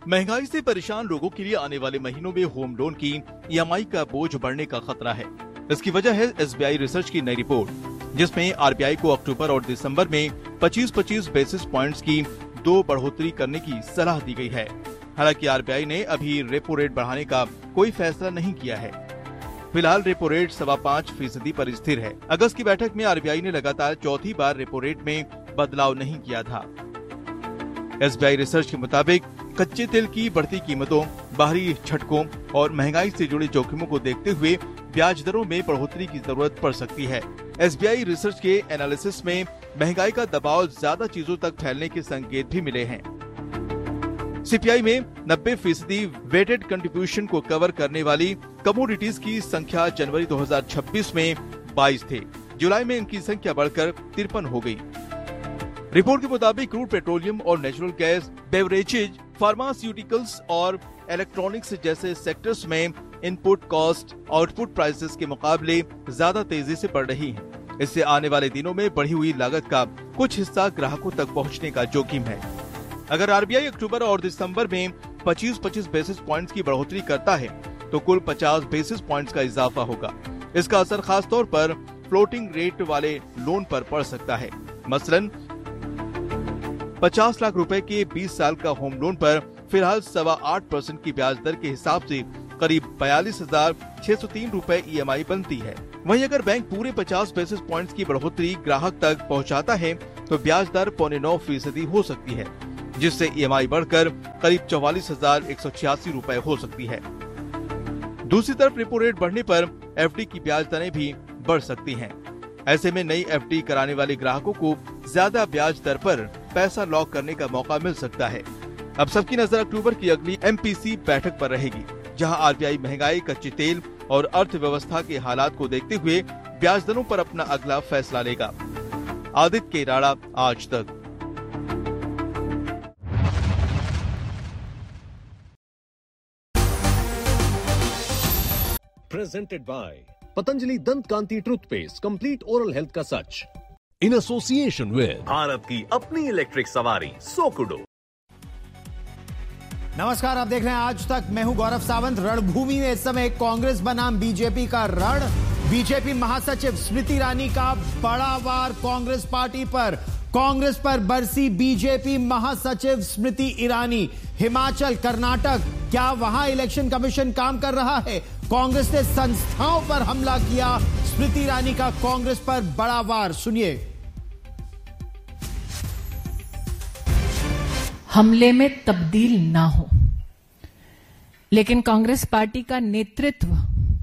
महंगाई से परेशान लोगों के लिए आने वाले महीनों में होम लोन की EMI का बोझ बढ़ने का खतरा है। इसकी वजह है SBI रिसर्च की नई रिपोर्ट, जिसमें RBI को अक्टूबर और दिसंबर में 25-25 बेसिस पॉइंट्स की 2 बढ़ोतरी करने की सलाह दी गई है। हालांकि RBI ने अभी रेपो रेट बढ़ाने का कोई फैसला नहीं किया है। फिलहाल रेपो रेट 5.25% पर स्थिर है। अगस्त की बैठक में RBI ने लगातार चौथी बार रेपो रेट में बदलाव नहीं किया था। SBI रिसर्च के मुताबिक कच्चे तेल की बढ़ती कीमतों, बाहरी झटकों और महंगाई से जुड़े जोखिमों को देखते हुए ब्याज दरों में बढ़ोतरी की जरूरत पड़ सकती है। SBI रिसर्च के एनालिसिस में महंगाई का दबाव ज्यादा चीजों तक फैलने के संकेत भी मिले हैं। CPI में 90% वेटेड कंट्रीब्यूशन को कवर करने वाली कमोडिटीज की संख्या जनवरी 2026 में 22 थे। जुलाई में इनकी संख्या बढ़कर 53 हो गई। रिपोर्ट के मुताबिक क्रूड पेट्रोलियम और नेचुरल गैस, बेवरेजेज, फार्मास्यूटिकल्स और इलेक्ट्रॉनिक्स जैसे सेक्टर्स में इनपुट कॉस्ट आउटपुट प्राइसेस के मुकाबले ज्यादा तेजी से बढ़ रही है। इससे आने वाले दिनों में बढ़ी हुई लागत का कुछ हिस्सा ग्राहकों तक पहुंचने का जोखिम है। अगर RBI अक्टूबर और दिसंबर में 25-25 बेसिस पॉइंट्स की बढ़ोतरी करता है तो कुल 50 बेसिस पॉइंट्स का इजाफा होगा। इसका असर खास तौर पर फ्लोटिंग रेट वाले लोन पर पड़ सकता है। मसलन 50 लाख रुपए के 20 साल का होम लोन पर फिलहाल 8.25% की ब्याज दर के हिसाब से करीब 42,603 रुपए EMI बनती है। वहीं अगर बैंक पूरे 50 बेसिस पॉइंट्स की बढ़ोतरी ग्राहक तक पहुंचाता है तो ब्याज दर 9.25% हो सकती है, जिससे EMI बढ़कर करीब 44,186 रुपए हो सकती है। दूसरी तरफ रेपो रेट बढ़ने पर FD की ब्याज दरें भी बढ़ सकती हैं। ऐसे में नई FD कराने वाले ग्राहकों को ज्यादा ब्याज दर पर पैसा लॉक करने का मौका मिल सकता है। अब सबकी नजर अक्टूबर की अगली MPC बैठक पर रहेगी, जहां RBI महंगाई, कच्चे तेल और अर्थव्यवस्था के हालात को देखते हुए ब्याज दरों पर अपना अगला फैसला लेगा। आदित्य केराड़ा, आज तक। Presented by Patanjali Dant Kanti Toothpaste, Complete Oral Health का सच, in association with भारत की अपनी इलेक्ट्रिक सवारी सोकुडो। नमस्कार, आप देख रहे हैं आज तक। मैं हूं गौरव सावंत। रणभूमि में इस समय कांग्रेस बनाम बीजेपी का रण। बीजेपी महासचिव स्मृति ईरानी का बड़ा वार कांग्रेस पार्टी पर। कांग्रेस पर बरसी बीजेपी महासचिव स्मृति ईरानी। हिमाचल, कर्नाटक, क्या वहां इलेक्शन कमीशन काम कर रहा है? कांग्रेस ने संस्थाओं पर हमला किया। स्मृति ईरानी का कांग्रेस पर बड़ा वार, सुनिए। हमले में तब्दील ना हो, लेकिन कांग्रेस पार्टी का नेतृत्व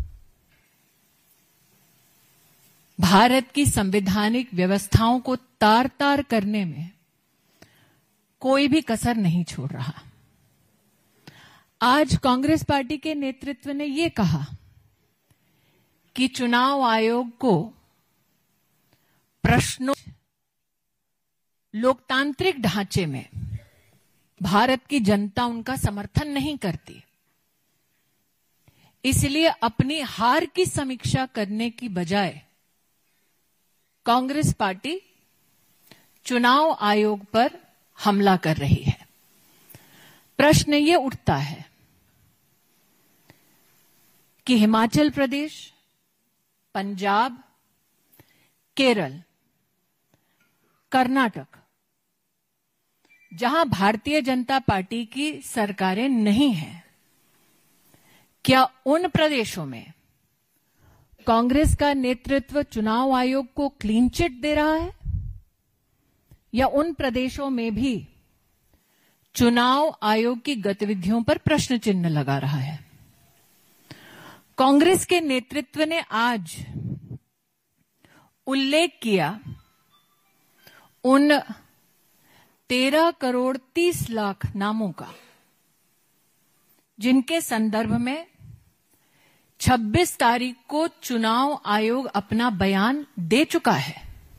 भारत की संवैधानिक व्यवस्थाओं को तार तार करने में कोई भी कसर नहीं छोड़ रहा। आज कांग्रेस पार्टी के नेतृत्व ने यह कहा कि चुनाव आयोग को प्रश्नों लोकतांत्रिक ढांचे में भारत की जनता उनका समर्थन नहीं करती, इसलिए अपनी हार की समीक्षा करने की बजाय कांग्रेस पार्टी चुनाव आयोग पर हमला कर रही है। प्रश्न ये उठता है कि हिमाचल प्रदेश, पंजाब, केरल, कर्नाटक, जहां भारतीय जनता पार्टी की सरकारें नहीं हैं, क्या उन प्रदेशों में कांग्रेस का नेतृत्व चुनाव आयोग को क्लीन चिट दे रहा है, या उन प्रदेशों में भी चुनाव आयोग की गतिविधियों पर प्रश्न चिन्ह लगा रहा है? कांग्रेस के नेतृत्व ने आज उल्लेख किया उन 13 करोड़ 30 लाख नामों का, जिनके संदर्भ में 26 तारीख को चुनाव आयोग अपना बयान दे चुका है।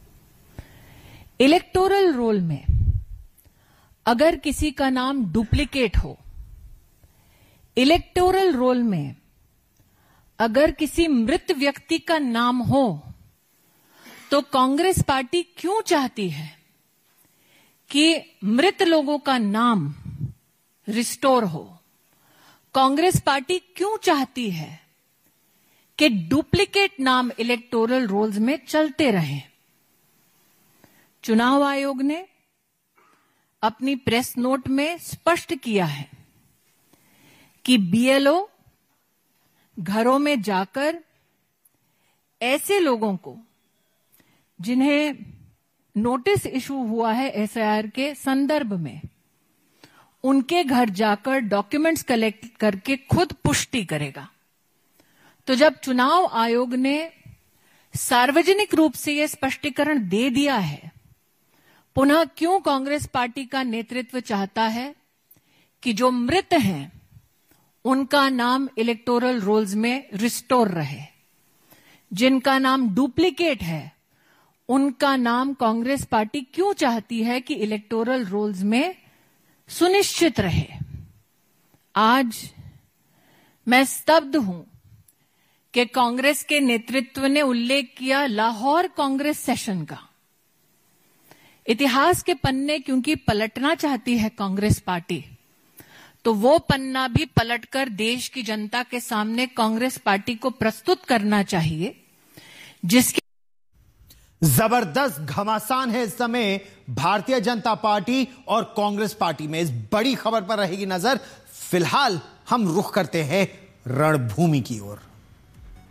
इलेक्टोरल रोल में अगर किसी का नाम डुप्लीकेट हो, इलेक्टोरल रोल में अगर किसी मृत व्यक्ति का नाम हो, तो कांग्रेस पार्टी क्यों चाहती है कि मृत लोगों का नाम रिस्टोर हो। कांग्रेस पार्टी क्यों चाहती है कि डुप्लीकेट नाम इलेक्टोरल रोल्स में चलते रहें? चुनाव आयोग ने अपनी प्रेस नोट में स्पष्ट किया है कि बीएलओ घरों में जाकर ऐसे लोगों को जिन्हें नोटिस इशू हुआ है एसआईआर के संदर्भ में, उनके घर जाकर डॉक्यूमेंट्स कलेक्ट करके खुद पुष्टि करेगा। तो जब चुनाव आयोग ने सार्वजनिक रूप से यह स्पष्टीकरण दे दिया है, पुनः क्यों कांग्रेस पार्टी का नेतृत्व चाहता है कि जो मृत हैं उनका नाम इलेक्टोरल रोल्स में रिस्टोर रहे, जिनका नाम डुप्लीकेट है उनका नाम कांग्रेस पार्टी क्यों चाहती है कि इलेक्टोरल रोल्स में सुनिश्चित रहे? आज मैं स्तब्ध हूं कि कांग्रेस के नेतृत्व ने उल्लेख किया लाहौर कांग्रेस सेशन का। इतिहास के पन्ने क्योंकि पलटना चाहती है कांग्रेस पार्टी, तो वो पन्ना भी पलटकर देश की जनता के सामने कांग्रेस पार्टी को प्रस्तुत करना चाहिए, जिसके जबरदस्त घमासान है इस समय भारतीय जनता पार्टी और कांग्रेस पार्टी में। इस बड़ी खबर पर रहेगी नजर। फिलहाल हम रुख करते हैं रणभूमि की ओर।